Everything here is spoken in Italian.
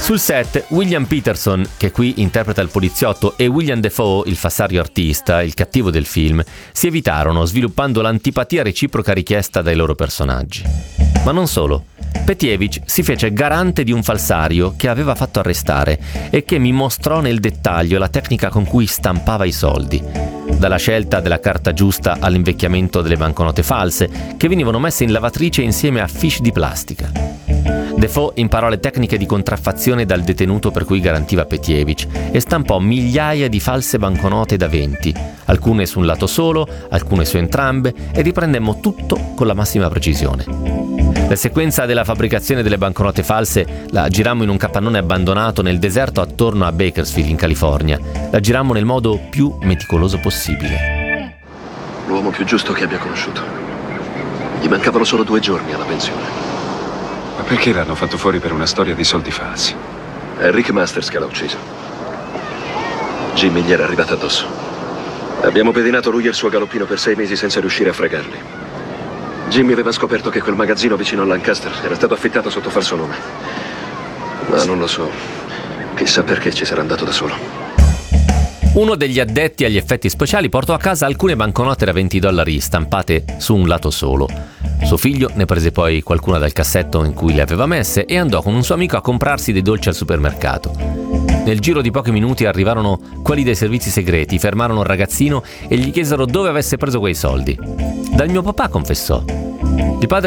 Sul set, William Peterson, che qui interpreta il poliziotto, e William Dafoe, il fassario artista, il cattivo del film, si evitarono sviluppando l'antipatia reciproca richiesta dai loro personaggi. Ma non solo. Petievich si fece garante di un falsario che aveva fatto arrestare e che mi mostrò nel dettaglio la tecnica con cui stampava i soldi, dalla scelta della carta giusta all'invecchiamento delle banconote false che venivano messe in lavatrice insieme a fiche di plastica. Dafoe imparò le tecniche di contraffazione dal detenuto per cui garantiva Petievich e stampò migliaia di false banconote da 20, alcune su un lato solo, alcune su entrambe, e riprendemmo tutto con la massima precisione. La sequenza della fabbricazione delle banconote false la girammo in un capannone abbandonato nel deserto attorno a Bakersfield in California. La girammo nel modo più meticoloso possibile. L'uomo più giusto che abbia conosciuto. Gli mancavano solo 2 giorni alla pensione. Ma perché l'hanno fatto fuori per una storia di soldi falsi? È Rick Masters che l'ha ucciso. Jimmy gli era arrivato addosso. Abbiamo pedinato lui e il suo galoppino per 6 mesi senza riuscire a fregarli. Jimmy aveva scoperto che quel magazzino vicino a Lancaster era stato affittato sotto falso nome. Ma non lo so. Chissà perché ci sarà andato da solo. Uno degli addetti agli effetti speciali portò a casa alcune banconote da $20 stampate su un lato solo. Suo figlio ne prese poi qualcuna dal cassetto in cui le aveva messe e andò con un suo amico a comprarsi dei dolci al supermercato. Nel giro di pochi minuti arrivarono quelli dei servizi segreti, fermarono il ragazzino e gli chiesero dove avesse preso quei soldi. Dal mio papà, confessò. Il padre